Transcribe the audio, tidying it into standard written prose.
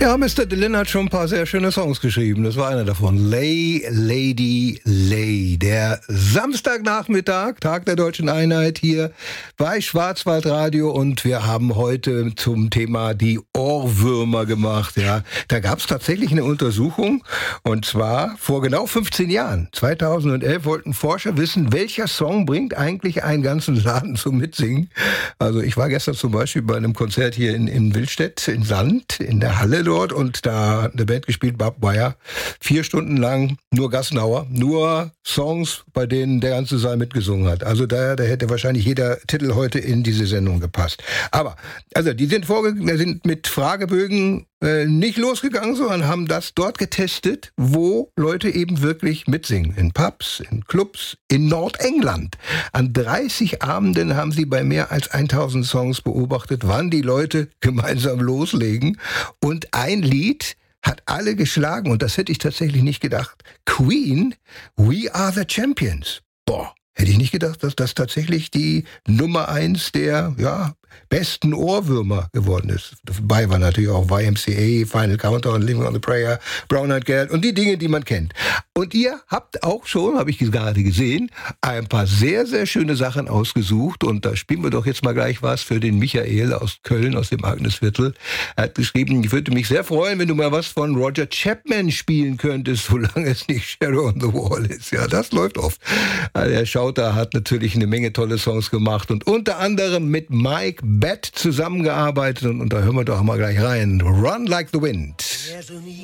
Ja, Mr. Dylan hat schon ein paar sehr schöne Songs geschrieben. Das war einer davon. Lay, Lady, Lay. Der Samstagnachmittag, Tag der Deutschen Einheit hier bei Schwarzwaldradio. Und wir haben heute zum Thema die Ohrwürmer gemacht. Ja, da gab es tatsächlich eine Untersuchung. Und zwar vor genau 15 Jahren. 2011 wollten Forscher wissen, welcher Song bringt eigentlich einen ganzen Laden zum Mitsingen. Also ich war gestern zum Beispiel bei einem Konzert hier in Willstedt, in Sand, in der Halle dort, und da hat eine Band gespielt, Barbed Wire, 4 Stunden lang nur Gassenhauer, nur Songs, bei denen der ganze Saal mitgesungen hat. Also da hätte wahrscheinlich jeder Titel heute in diese Sendung gepasst. Aber, also die sind mit Fragebögen nicht losgegangen, sondern haben das dort getestet, wo Leute eben wirklich mitsingen. In Pubs, in Clubs, in Nordengland. An 30 Abenden haben sie bei mehr als 1000 Songs beobachtet, wann die Leute gemeinsam loslegen. Und ein Lied hat alle geschlagen, und das hätte ich tatsächlich nicht gedacht. Queen, We Are the Champions. Boah, hätte ich nicht gedacht, dass das tatsächlich die Nummer 1 der besten Ohrwürmer geworden ist. Dabei war natürlich auch YMCA, Final Countdown, Living on the Prayer, Brown Eyed Girl und die Dinge, die man kennt. Und ihr habt auch schon, habe ich gerade gesehen, ein paar sehr, sehr schöne Sachen ausgesucht. Und da spielen wir doch jetzt mal gleich was für den Michael aus Köln, aus dem Agnesviertel. Er hat geschrieben, ich würde mich sehr freuen, wenn du mal was von Roger Chapman spielen könntest, solange es nicht Shadow on the Wall ist. Ja, das läuft oft. Der Schauter hat natürlich eine Menge tolle Songs gemacht und unter anderem mit Mike Bett zusammengearbeitet. Und da hören wir doch mal gleich rein. Run Like the Wind.